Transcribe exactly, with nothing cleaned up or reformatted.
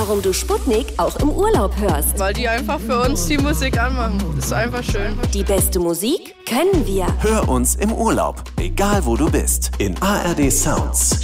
warum du Sputnik auch im Urlaub hörst. Weil die einfach für uns die Musik anmachen. Das ist einfach schön. Die beste Musik können wir. Hör uns im Urlaub, egal wo du bist, in A R D Sounds.